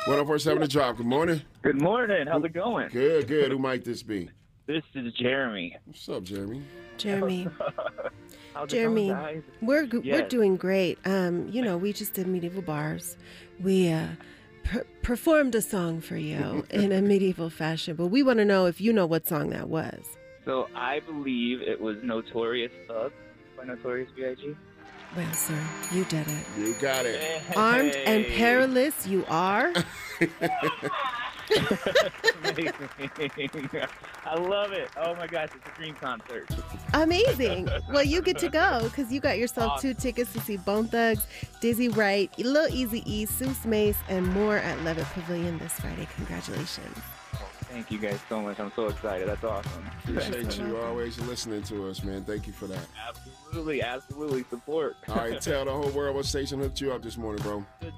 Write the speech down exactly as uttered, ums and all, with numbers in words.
one oh four point seven The Drop. Good morning. Good morning. How's it going? Good, good. Who might this be? This is Jeremy. What's up, Jeremy? Jeremy. How's Jeremy, it going, guys? we're g- we're Yes. doing great. Um, you know, we just did medieval bars. We uh, per- performed a song for you in a medieval fashion, but we want to know if you know what song that was. So I believe it was Notorious Thug by Notorious B I G Well, sir, you did it. You got it. Armed and Hey. perilous, you are. Amazing. I love it. Oh my gosh, it's a dream concert. Amazing. Well, you get to go because you got yourself two tickets to see Bone Thugs, Dizzy Wright, Lil Easy E, Seuss Mace, and more at Levitt Pavilion this Friday. Congratulations. Oh, thank you guys so much. I'm so excited. That's awesome. Appreciate you always listening to us, man. Thank you for that. Absolutely, absolutely support. All right, tell the whole world what station hooked you up this morning, bro.